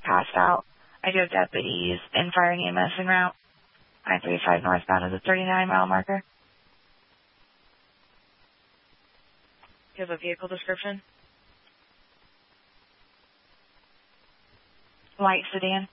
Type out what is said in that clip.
passed out. I do have deputies in fire and EMS en route. 935 northbound is a 39-mile marker. Do you have a vehicle description? White sedan.